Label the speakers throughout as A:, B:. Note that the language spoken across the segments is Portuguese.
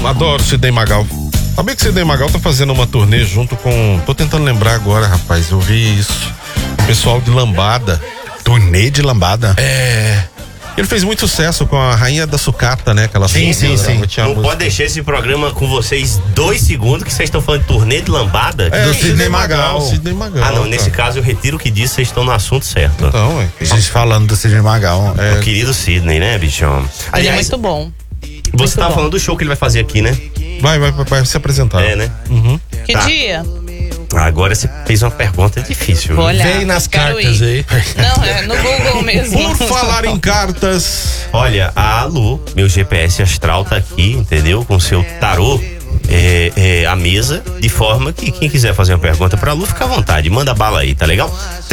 A: adoro Sidney Magal. Sabia que Sidney Magal tá fazendo uma turnê junto com... Tô tentando lembrar agora, rapaz, eu vi isso. O pessoal de Lambada.
B: Turnê de Lambada?
A: É... Ele fez muito sucesso com a Rainha da Sucata, né? Aquela
B: sim.
C: Não pode deixar esse programa com vocês 2 segundos que vocês estão falando de turnê de Lambada.
B: Do Sidney Magal.
A: Sidney Magal.
C: Ah, não, nesse caso eu retiro o que disse, vocês estão no assunto certo.
A: Então,
B: A gente falando do Sidney Magal.
C: O querido Sidney, né, bichão?
D: Ele é muito bom.
C: Você tava falando do show que ele vai fazer aqui, né?
A: Vai se apresentar.
C: É, né?
A: Uhum.
D: Que dia?
C: Agora você fez uma pergunta difícil.
D: Vou olhar.
E: Vem nas
D: Quero
E: cartas
D: ir.
E: aí.
D: Não, é no Google mesmo.
A: Por falar em cartas...
C: Olha, a Lu, meu GPS astral tá aqui, entendeu? Com seu tarô, a mesa, de forma que quem quiser fazer uma pergunta pra Lu, fica à vontade, manda bala aí, tá legal?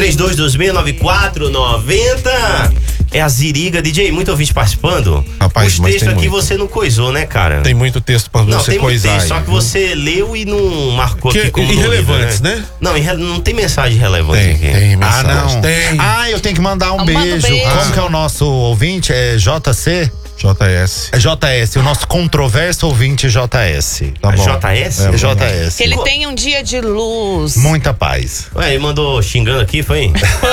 C: 32269490. É a Ziriga. DJ, muito ouvinte participando.
A: Rapaz,
C: os
A: mas
C: textos
A: tem
C: aqui
A: muito.
C: você não coisou, né, cara?
A: Tem muito texto pra
C: Não,
A: você
C: tem muito
A: coisar
C: texto,
A: aí,
C: só que
A: viu?
C: você leu e não marcou aqui como
A: irrelevantes,
C: no livro,
A: né?
C: Não, não tem mensagem relevante aqui.
A: Tem
B: Ah,
A: mensagem.
B: não.
A: Tem.
B: Eu tenho que mandar um
D: Manda um
B: beijo.
D: beijo.
B: Como que é o nosso ouvinte? É JC?
A: JS.
B: É JS, o nosso controverso ouvinte JS.
A: Tá bom.
C: JS?
B: É JS.
D: Que ele tem um dia de luz.
B: Muita paz.
C: Ué, ele mandou xingando aqui, foi?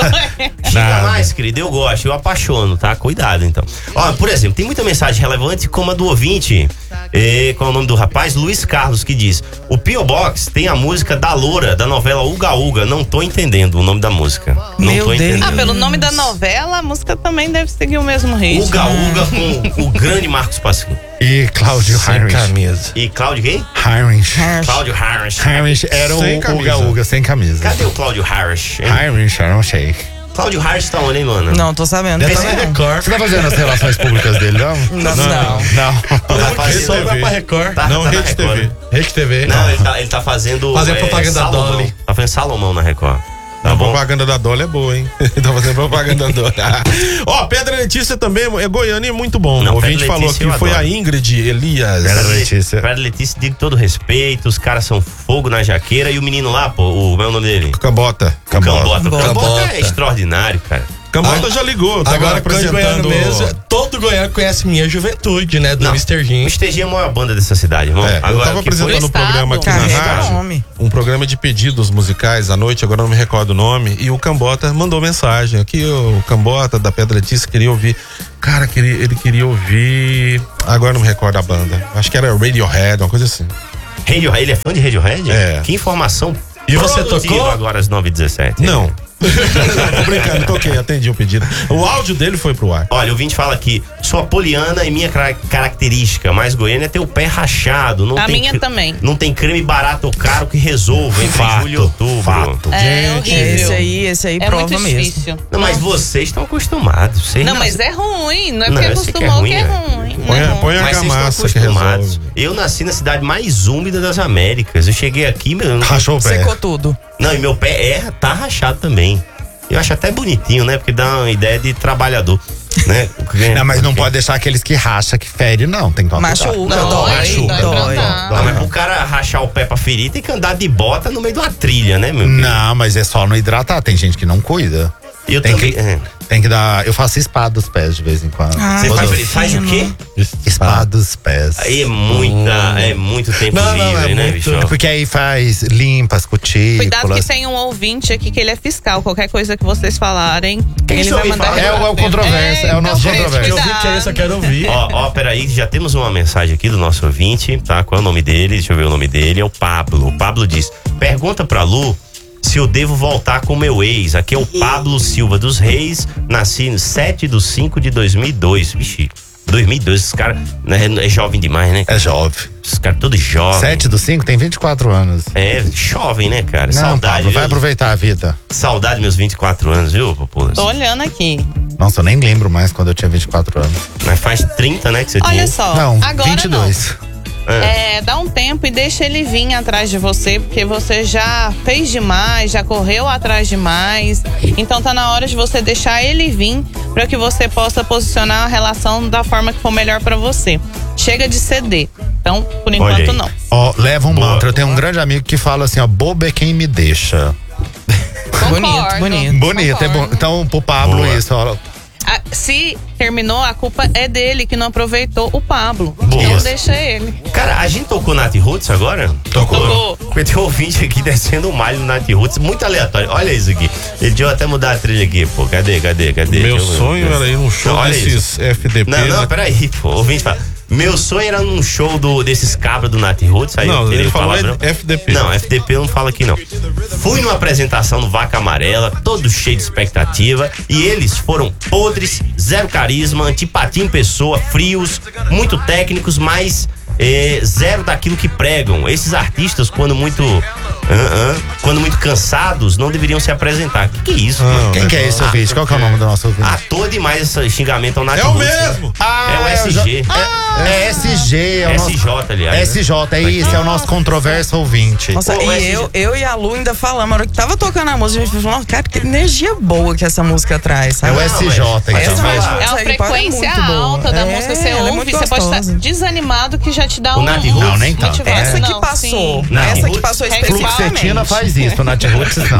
C: Xinga mais, querido, eu gosto, eu apaixono, tá? Cuidado, então. Ó, por exemplo, tem muita mensagem relevante, como a do ouvinte, qual é o nome do rapaz? Luiz Carlos, que diz: o P.O. Box tem a música da Loura, da novela Uga Uga, não tô entendendo o nome da música. Não
E: Meu
C: tô
E: Deus.
C: entendendo.
D: Ah, pelo nome da novela, a música também deve seguir o mesmo ritmo.
C: Uga Uga com o grande Marcos Pasquim.
B: E Cláudio
E: Sem
B: Heinrich.
E: camisa.
C: E Cláudio quem?
B: Heinrich.
C: Cláudio Harris.
B: Heinrich era
A: Sem
B: o
A: camisa.
B: Uga Uga, sem camisa.
C: Cadê o Cláudio Harris? hein?
B: Heinrich, eu não sei.
C: Cláudio Harris tá onde, hein, mano?
F: Não, tô sabendo.
E: Deve estar na Record.
B: Você tá fazendo as relações públicas dele, não?
F: Não.
B: Não.
C: Tá fazendo-
E: Só vai pra Record.
C: Tá-
A: Não,
C: tá na
A: Rede
C: Record.
A: TV.
E: Rede TV.
C: Não, ele tá fazendo.
E: Fazendo propaganda da
C: Salomão.
E: Dolly.
C: Tá fazendo Salomão na Record. Tá
A: A
C: bom?
A: propaganda da Dolly é boa, hein? Tá fazendo propaganda da Dolly. Ó, Pedra Letícia também é Goiânia e muito bom.
C: Não,
A: O ouvinte
C: Pedra
A: falou
C: Letícia
A: que
C: eu
A: foi
C: adoro.
A: a Ingrid Elias.
B: Pedra Letícia.
C: Pedra Letícia, digo todo respeito, os caras são fogo na jaqueira e o menino lá, pô, como é o nome dele?
A: Cambota.
C: Cambota.
F: Cambota.
C: Cambota é extraordinário, cara.
A: Cambota já ligou, tava
E: Agora, quando
A: apresentando...
E: Goiano mesmo, todo Goiano conhece Minha Juventude, né? Do Mr.
C: O
E: Jim.
C: Mr. G é a maior banda dessa cidade, irmão.
A: É, eu tava
C: que foi-
A: apresentando um
D: Estado.
A: programa aqui na
F: Carrega
A: rádio,
F: nome.
A: um programa de pedidos musicais à noite, agora eu não me recordo o nome, e o Cambota mandou mensagem. Aqui o Cambota da Pedra Letícia queria ouvir. Cara, ele queria ouvir. Agora eu não me recordo a banda. Acho que era Radiohead, uma coisa assim.
C: Radiohead, ele é fã de Radiohead?
A: É.
C: Que informação.
E: E você
C: produtiva
E: tocou?
C: agora às 9h17.
A: Não. Tô brincando, toquei, atendi o pedido. O áudio dele foi pro ar.
C: Olha, o ouvinte fala aqui, sou apoliana e minha característica mais Goiânia é ter o pé rachado. Não
D: A
C: tem
D: minha também.
C: Não tem creme barato ou caro que resolva entre julho e outubro.
B: Fato.
D: É horrível.
F: Esse aí
D: É
F: prova
D: muito
F: mesmo.
D: difícil.
C: Não, mas vocês estão acostumados. Vocês
D: Não,
C: nas-
D: mas é ruim. Não é
C: Não,
D: porque
C: eu sei que é
D: acostumou
C: ruim,
D: que é
C: é.
D: ruim. Não é ruim.
A: Põe a
C: Mas vocês
A: argamassa
C: estão
A: que
C: acostumados.
A: resolve.
C: Eu nasci na cidade mais úmida das Américas. Eu cheguei aqui, meu.
B: Rachou o pé.
F: Secou tudo.
C: Não, e meu pé tá rachado também. Eu acho até bonitinho, né? Porque dá uma ideia de trabalhador, né?
B: Não, mas não pode deixar aqueles que racha, que fere, não. Tem que tomar
F: Machuca,
C: Não,
F: dói,
C: machuca,
F: dói.
C: Não, mas pro cara rachar o pé pra ferir, tem que andar de bota no meio de uma trilha, né, meu?
B: Não, mas é só não hidratar. Tem gente que não cuida.
C: Eu
B: Tem
C: também.
B: que, tem que dar. Eu faço spa dos pés de vez em quando.
C: Você faz o quê?
B: Spa dos pés.
C: Aí é muito tempo
E: Não, não,
C: livre,
E: é
C: né,
E: muito-
C: bicho?
B: Porque aí limpa as cutículas.
D: Cuidado que tem um ouvinte aqui que ele é fiscal. Qualquer coisa que vocês falarem,
C: Quem
D: ele
C: que
D: vai
C: você
D: mandar.
C: ouve
B: É o controverso, é o nosso
D: gente,
B: controverso.
E: Eu vi que é isso, eu quero ouvir.
C: Ó, peraí, já temos uma mensagem aqui do nosso ouvinte, tá? Qual é o nome dele? Deixa eu ver o nome dele. É o Pablo. O Pablo diz: pergunta pra Lu se eu devo voltar com meu ex. Aqui é o Pablo Silva dos Reis. Nasci em 7/5/2002. Vixe, 2002, esses caras é jovem demais, né?
B: É jovem.
C: Esses caras todos jovens.
B: 7/5 tem 24 anos.
C: É, jovem, né, cara?
B: Não,
C: Saudade.
B: Pablo, vai
C: viu?
B: aproveitar a vida.
C: Saudade meus 24 anos, viu, Populas?
D: Tô olhando aqui.
B: Nossa, eu nem lembro mais quando eu tinha 24 anos.
C: Mas faz 30, né, que você tinha.
D: Olha só,
B: Não,
D: agora
B: 22.
D: dá um tempo e deixa ele vir atrás de você, porque você já fez demais, já correu atrás demais. Então tá na hora de você deixar ele vir para que você possa posicionar a relação da forma que for melhor para você. Chega de ceder. Então, por
C: Olha
D: enquanto
C: aí.
D: não.
B: Ó, leva um
C: Boa.
B: mantra. Eu tenho um grande amigo que fala assim, ó, bobo é quem me deixa.
D: Concordo.
F: Bonito.
B: Bonito, é bom.
D: Concordo.
B: Então, pro Pablo,
C: Boa.
B: isso, ó.
D: Se terminou, a culpa é dele, que não aproveitou o Pablo.
C: Boa.
D: Então deixa ele.
C: Cara, a gente tocou Nath Roots agora?
D: Tocou.
C: Porque tem um ouvinte aqui descendo o malho no Nath Roots, muito aleatório. Olha isso aqui. Ele deixa eu até mudar a trilha aqui, pô. Cadê?
A: Meu sonho era ir num show
C: Olha
A: desses FDP.
C: Não, peraí, pô. O ouvinte fala. Meu sonho era num show desses cabras do Nath Roots. Aí
A: Não, ele falou
C: palavrão.
A: FDP.
C: Não, FDP não fala aqui não. Fui numa apresentação do Vaca Amarela, todo cheio de expectativa, e eles foram podres, zero carisma, antipatia em pessoa, frios, muito técnicos, mas zero daquilo que pregam. Esses artistas, quando muito cansados, não deveriam se apresentar. Que é isso, mano?
B: Quem que é esse ouvinte? Qual que é o nome do nosso ouvinte?
C: Ator demais esse xingamento ao Nath
A: É o
C: Roots.
A: mesmo!
C: É o SG.
B: É SG, é o nosso...
C: SJ, aliás.
B: SJ, é isso, é o nosso controverso ouvinte.
F: Nossa,
C: Pô,
F: e
C: mas
F: eu e a Lu ainda falamos, na hora que tava tocando a música, a gente falou, cara, que energia boa que essa música traz,
B: É
F: sabe?
B: o SJ,
C: mas
B: então.
C: vai lá.
D: É uma frequência alta da música. Você
F: ela é
D: ouve,
F: muito
D: você pode estar
F: gostosa.
D: desanimado que já te dá um
C: Nath Roots?
B: Não, nem tanto.
D: motivação.
F: Essa que
D: Não,
F: passou,
D: sim.
C: Nath
F: essa que
C: Roots?
F: passou
D: Fluxetina
B: Fluxetina
F: especificamente.
B: faz isso, Nath Roots não.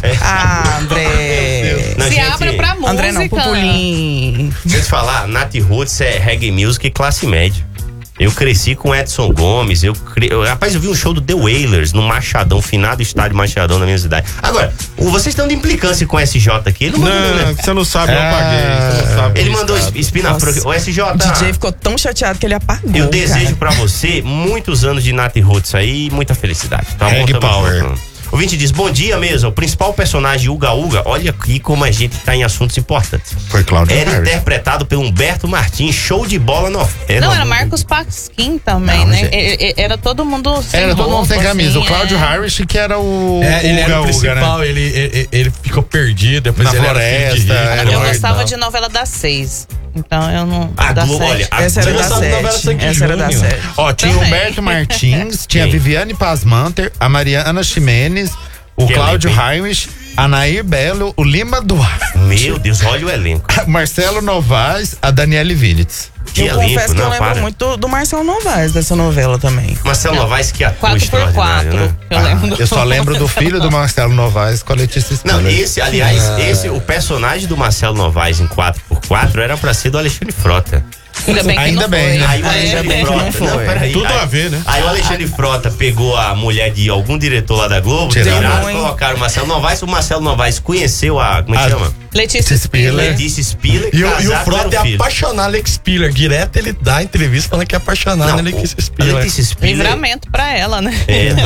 F: Ah, André.
C: Não,
D: Se
C: gente,
D: abra pra música.
F: André não, Pupulim.
C: Deixa eu te falar, Nath Roots é reggae music classe média. Eu cresci com Edson Gomes, rapaz, eu vi um show do The Wailers no Machadão, finado estádio Machadão na minha cidade. Agora, vocês estão de implicância com o SJ aqui? Ele não mandou,
A: Não,
C: né?
A: você não sabe, eu paguei. Você não sabe
C: Ele
A: o
C: mandou
A: estado.
C: espina pro o SJ.
F: O DJ ficou tão chateado que ele apagou.
C: Eu desejo
F: cara.
C: pra você muitos anos de Nath Roots aí e muita felicidade. Tá bom?
B: Reggae
C: Tamo
B: Power.
C: junto. O ouvinte diz, bom dia mesmo, o principal personagem Uga Uga, olha aqui como a gente tá em assuntos importantes.
B: Foi Cláudio
C: Era
B: Harris.
C: interpretado pelo Humberto Martins, show de bola no...
D: Não, era Marcos Pasquim também,
B: Não,
D: né?
B: gente.
D: Era todo mundo sem
B: Era todo mundo sem
D: roupa,
B: camisa.
D: assim,
B: O Cláudio
D: é.
B: Harris, que era o
E: Ele era o
B: Uga Uga, né?
E: principal, ele ficou perdido, depois
B: Na
E: ele era filho de
B: floresta,
E: rico.
B: era
D: Eu
B: Não,
D: gostava de novela das 6. Então eu não.
C: A
D: da
C: Globo,
D: 7.
C: olha, a
F: Essa era
C: Globo-
F: da
E: Essa novela
F: 7.
E: Sangue
F: Essa era da
E: Júnior.
F: 7.
B: Ó, tinha o
D: Também.
B: Humberto Martins, tinha a
C: Quem?
B: Viviane Pasmanter, a Mariana Ximenes, o
C: Que
B: Cláudio
C: elenco, hein?
B: Heinrich, a Nair Belo, o Lima Duarte,
C: Meu Deus, olha o elenco.
B: Marcelo Novaes, a Daniele Willits.
C: Que
F: Eu
C: elenco,
F: confesso que eu
C: não,
F: lembro
C: para.
F: muito do Marcelo Novaes dessa novela também.
C: Marcelo Novaes, que ator
D: 4x4.
C: extraordinário, né?
D: Eu lembro.
B: Eu só lembro do filho do Marcelo Novaes com a Letícia
C: Não,
B: Spiller.
C: esse, aliás, o personagem do Marcelo Novaes em 4x4 era pra ser do Alexandre Frota.
D: Ainda bem que
B: Ainda
D: não
B: bem,
D: foi.
B: né?
C: Aí o
F: Ainda
C: Alexandre
F: bem que
C: Frota.
F: não foi.
C: Não, peraí.
A: Tudo
C: Aí-
A: a ver, né?
C: Aí o Alexandre Frota pegou a mulher de algum diretor lá da Globo,
B: Tiraram.
C: tiraram, colocaram o Marcelo Novaes. O Marcelo Novaes conheceu como é que chama?
D: Letícia Spiller.
C: Letícia Spiller.
E: E o
C: casaram,
E: Frota
C: tiveram
E: é
C: filho.
E: apaixonado na Alex Spiller. Direto ele dá entrevista falando que é apaixonado na Alex
C: a
E: Spiller.
C: Letícia Spiller.
D: Livramento pra ela, né?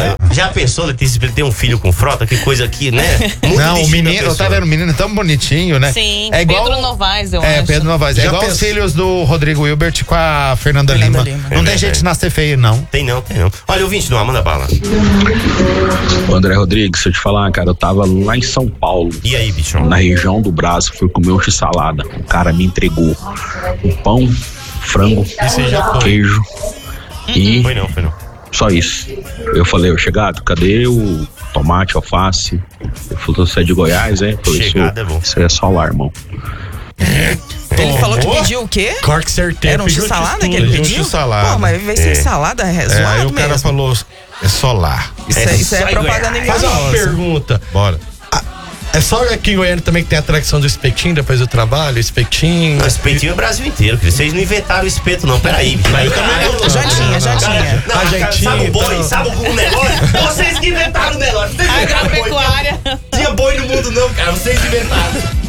C: Já pensou, Letícia Spiller ter um filho com Frota? Que coisa aqui, né? Muito
B: Não, o
C: distinta
B: menino,
C: a
B: eu
C: pessoa.
B: tava vendo o menino tão bonitinho, né?
D: Sim,
B: é igual,
D: Pedro Novaes, eu
B: É,
D: acho.
B: Pedro Novaes. É
E: Já
B: igual os
E: pensou-
B: filhos do Rodrigo Hilbert com a Fernanda Lima. Não tem jeito de nascer feio, não.
C: Tem não. Olha, o 20 não, manda bala.
G: Ô, André Rodrigues, deixa eu te falar, cara, eu tava lá em São Paulo,
C: E aí, bicho?
G: na região do Brás, fui comer um x-salada. O cara me entregou um pão, frango, queijo e
C: Foi não.
G: só isso. Eu falei, ô chegado, cadê o tomate, alface? Ele falou, você é de Goiás, é? Eu falei,
C: Chegado é bom.
G: isso aí é só lá, irmão.
F: Ele falou que pediu o quê?
E: Corte certeiro.
F: Era um
E: pediu
F: x-salada
E: tudo.
F: que ele
A: Pediu um
F: pediu?
A: x-salada.
F: Pô, mas vai ser salada
A: É,
F: zoado
A: aí o cara
F: mesmo.
A: falou, é solar.
F: Isso é
C: só em
F: propaganda
C: Goiás.
E: Faz uma
F: enganosa.
E: pergunta.
A: Bora.
E: É só aqui em Goiânia também que tem a atração do espetinho depois do trabalho? Espetinho.
C: Não, espetinho é o Brasil inteiro, filho. Vocês não inventaram o espeto, não. Peraí. Eu também não.
F: Jantinha.
C: Não,
E: A jantinha,
C: sabe o boi?
E: então.
C: Sabe o negócio? Vocês que inventaram o negócio. Vocês inventaram boi.
D: Agropecuária.
C: Tinha boi no mundo, não, cara. Vocês inventaram.